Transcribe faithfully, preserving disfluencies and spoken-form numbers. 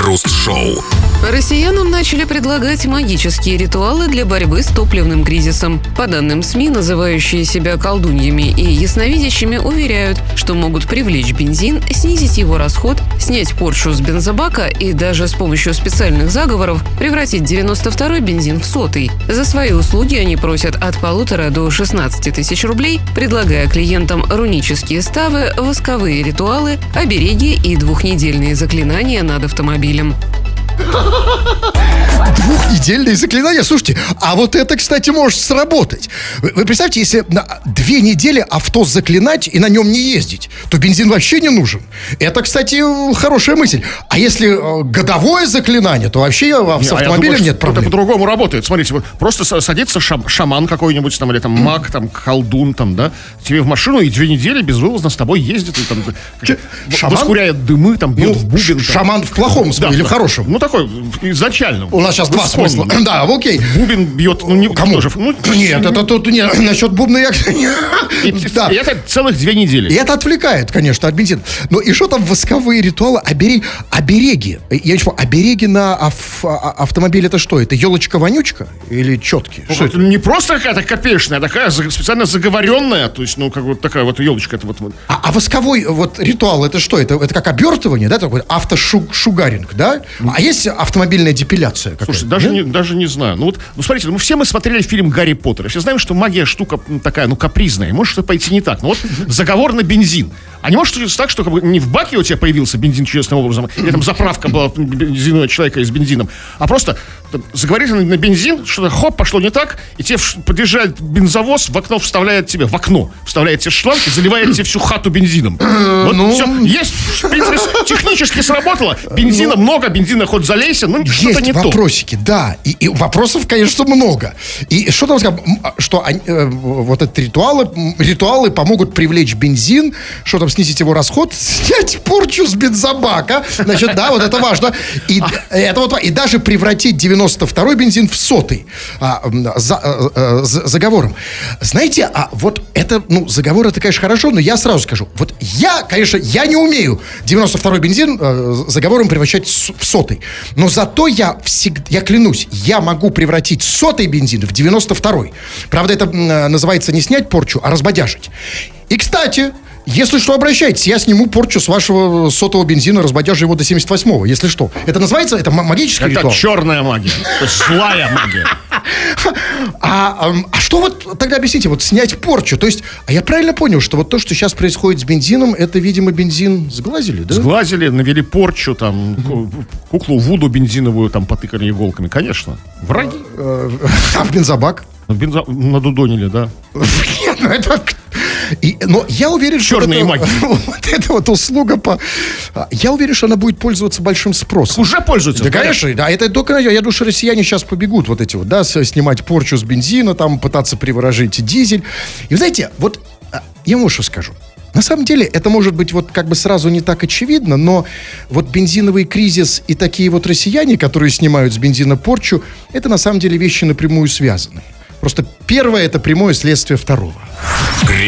Крем-хруст-шоу. Россиянам начали предлагать магические ритуалы для борьбы с топливным кризисом. По данным СМИ, называющие себя колдуньями и ясновидящими уверяют, что могут привлечь бензин, снизить его расход, снять порчу с бензобака и даже с помощью специальных заговоров превратить девяносто второй бензин в сотый. За свои услуги они просят от полутора до шестнадцати тысяч рублей, предлагая клиентам рунические ставы, восковые ритуалы, обереги и двухнедельные заклинания над автомобилем. Двухнедельные заклинания? Слушайте, а вот это, кстати, может сработать. Вы, вы представьте, если на две недели авто заклинать и на нем не ездить, то бензин вообще не нужен. Это, кстати, хорошая мысль. А если э, годовое заклинание, то вообще не, с автомобилем а думаю, нет проблем. Это по-другому работает. Смотрите, вот просто садится шам, шаман какой-нибудь, там, или там маг, там, колдун, там, да, тебе в машину и две недели безвылазно с тобой ездит, и там шаман? Воскуряет дымы, там, бьет ну, в бубен. Шаман там. В плохом смысле, да, или да. в хорошем? Ну, такой, изначально. У нас сейчас два смысла. Да, окей. Бубен бьет, ну, не... Кому? Тоже, ну, нет, это тут, нет, насчет бубна я... И, да. и это целых две недели. И это отвлекает, конечно, от бензина. Но и что там восковые ритуалы, обереги? Обереги. Я не понимаю, обереги на ав- автомобиле это что? Это елочка-вонючка или четки? Ну, это не просто какая-то копеечная, а такая специально заговоренная, то есть, ну, как вот такая вот елочка. Это вот, вот. А, а восковой вот ритуал, это что? Это, это как обертывание, да, такой автошугаринг, да? А есть автомобильная депиляция какая-то? Слушайте, даже, не, даже не знаю. Ну вот, ну смотрите, ну все мы смотрели фильм «Гарри Поттер». Все знаем, что магия штука такая, ну, капризная. Может что-то пойти не так. Ну вот заговор на бензин. А не может случиться так, что как бы не в баке у тебя появился бензин чудесным образом, или там заправка была бензинового человека с бензином, а просто там, заговорили на бензин, что-то хоп, пошло не так, и тебе подъезжает бензовоз, в окно вставляет тебе, в окно вставляет тебе шланг и заливает тебе всю хату бензином. Вот ну... все, есть, в принципе, технически сработало, бензина ну... много, бензина хоть залейся, ну что-то не то. Есть вопросики, да, и, и вопросов, конечно, много. И что там сказать, что они, э, вот эти ритуалы, ритуалы помогут привлечь бензин, что там снизить его расход, снять порчу с бензобака. Значит, да, вот это важно. И, это вот, и даже превратить девяносто второй бензин в сотый а, за, а, за, заговором. Знаете, а вот это, ну, заговор это, конечно, хорошо, но я сразу скажу. Вот я, конечно, я не умею девяносто второй бензин а, заговором превращать в сотый. Но зато я всегда, я клянусь, я могу превратить сотый бензин в девяносто второй. Правда, это а, называется не снять порчу, а разбодяжить. И, кстати... Если что, обращайтесь, я сниму порчу с вашего сотого бензина, разбодяжу его до семьдесят восьмого, если что. Это называется, это магический это ритуал. Это черная магия, то есть злая магия. А, а что вот, тогда объясните, вот снять порчу, то есть, а я правильно понял, что вот то, что сейчас происходит с бензином, это, видимо, бензин сглазили, да? Сглазили, навели порчу, там, куклу Вуду бензиновую, там, потыкали иголками, конечно. Враги. А в бензобак? Бензо... Надудонили, да. Нет, ну это... И, но я уверен, черные что это, вот эта вот услуга по... Я уверен, что она будет пользоваться большим спросом. Уже пользуются. Да, конечно, да. Это только, я думаю, что россияне сейчас побегут вот эти вот, да, снимать порчу с бензина, там, пытаться приворожить дизель. И вы знаете, вот я вам вот что скажу. На самом деле, это может быть вот как бы сразу не так очевидно, но вот бензиновый кризис и такие вот россияне, которые снимают с бензина порчу, это на самом деле вещи напрямую связаны. Просто первое — это прямое следствие второго.